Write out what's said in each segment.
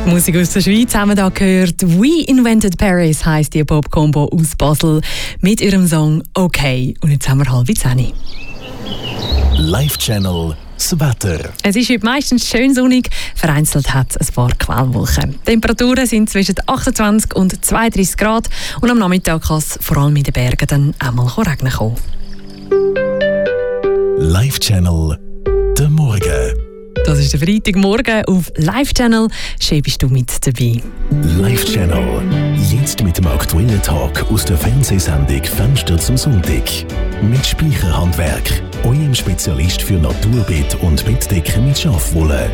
Musik aus der Schweiz haben wir da gehört. We Invented Paris heisst die Pop-Combo aus Basel mit ihrem Song «Okay». Und jetzt haben wir 9:30. Live-Channel das Wetter. Es ist heute meistens schön sonnig, vereinzelt hat es ein paar Quellwolken. Die Temperaturen sind zwischen 28 und 32 Grad und am Nachmittag kann es vor allem in den Bergen dann auch mal regnen kommen. Live-Channel der Morgen. Das ist der Freitagmorgen auf Live-Channel. Schön bist du mit dabei. Live-Channel. Jetzt mit dem aktuellen Talk aus der Fernsehsendung «Fenster zum Sonntag». Mit Speicherhandwerk. Eurem Spezialist für Naturbett und Bettdecken mit Schafwolle.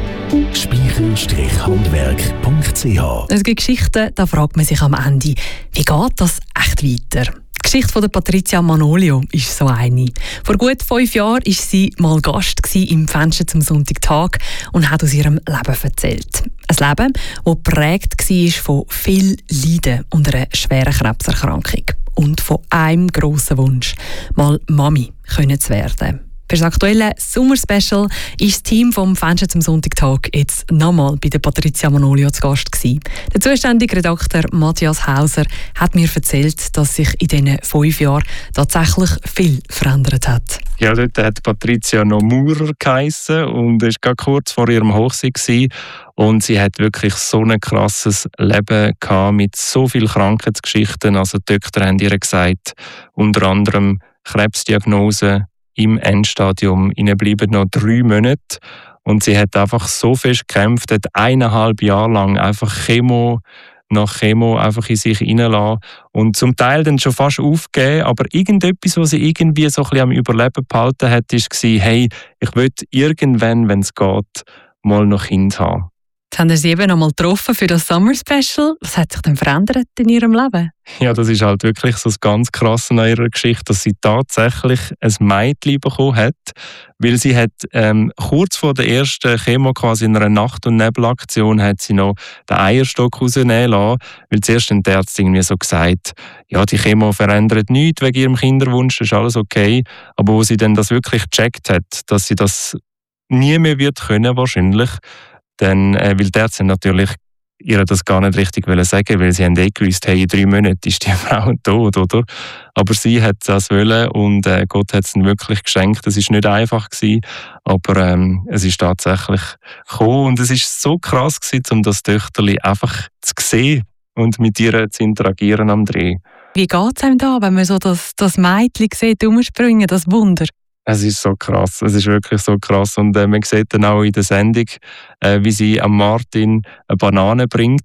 Speicher-handwerk.ch. Es gibt Geschichten, da fragt man sich am Ende, wie geht das echt weiter? Die Geschichte von der Patricia Manolio ist so eine. Vor gut 5 Jahren war sie mal Gast im Fenster zum Sonntagtag und hat aus ihrem Leben erzählt. Ein Leben, das geprägt war von viel Leiden und einer schweren Krebserkrankung. Und von einem grossen Wunsch, mal Mami zu werden. Für das aktuelle Sommer-Special ist das Team vom Fenster zum Sonntagtag jetzt nochmal bei der Patricia Manolio zu Gast gewesen. Der zuständige Redakteur Matthias Hauser hat mir erzählt, dass sich in diesen 5 Jahren tatsächlich viel verändert hat. Ja, dort hat Patricia noch Maurer geheissen und es war kurz vor ihrem Hochzeit gewesen. Und sie hat wirklich so ein krasses Leben gehabt mit so vielen Krankheitsgeschichten. Also die Doktor haben ihr gesagt, unter anderem Krebsdiagnose im Endstadium. Ihnen bleiben noch 3 Monate. Und sie hat einfach so fest gekämpft, hat 1,5 Jahre lang einfach Chemo nach Chemo einfach in sich hineingelassen und zum Teil dann schon fast aufgegeben, aber irgendetwas, was sie irgendwie so ein bisschen am Überleben behalten hat, war, hey, ich will irgendwann, wenn es geht, mal noch Kind haben. Jetzt haben Sie eben noch mal getroffen für das Summer Special. Was hat sich denn verändert in Ihrem Leben? Ja, das ist halt wirklich so das ganz Krasse an ihrer Geschichte, dass sie tatsächlich ein Mädchen bekommen hat, weil sie hat kurz vor der ersten Chemo, quasi in einer Nacht- und Nebelaktion, hat sie noch den Eierstock rausnehmen lassen, weil zuerst haben die Ärzte irgendwie so gesagt, ja, die Chemo verändert nichts wegen ihrem Kinderwunsch, das ist alles okay, aber wo sie dann das wirklich gecheckt hat, dass sie das nie mehr wird können wahrscheinlich, dann, weil die Ärzte natürlich ihr das gar nicht richtig sagen, weil sie haben gewusst, hey, in 3 Monaten ist die Frau tot, oder? Aber sie hat das wollen und Gott hat es dann wirklich geschenkt. Es war nicht einfach gewesen, aber es ist tatsächlich gekommen und es ist so krass gewesen, um das Töchterli einfach zu sehen und mit ihr zu interagieren am Dreh. Wie geht es einem da, wenn man so das Mädchen sieht, umspringen, das Wunder? Es ist so krass, es ist wirklich so krass und man sieht dann auch in der Sendung, wie sie am Martin eine Banane bringt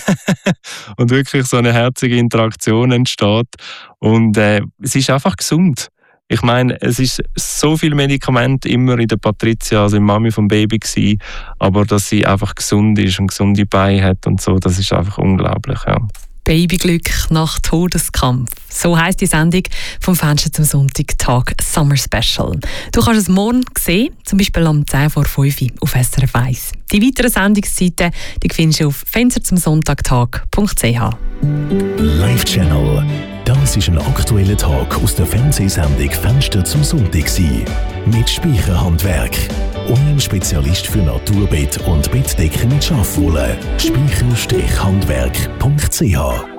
und wirklich so eine herzige Interaktion entsteht und es ist einfach gesund. Ich meine, es ist so viel Medikament immer in der Patricia, also in Mami vom Baby gewesen, aber dass sie einfach gesund ist und gesunde Beine hat und so, das ist einfach unglaublich, ja. Babyglück nach Todeskampf. So heisst die Sendung vom Fenster zum Sonntagtag Summer Special. Du kannst es morgen sehen, zum Beispiel um 10 vor 5 Uhr auf SRF 1. Die weiteren Sendungszeiten die findest du auf fensterzumsonntagtag.ch. Live-Channel. Das ist ein aktueller Talk aus der Fernsehsendung «Fenster zum Sonntag» mit Speicherhandwerk. Eurem Spezialist für Naturbett und Bettdecken mit Schafwolle. Speicher-handwerk.ch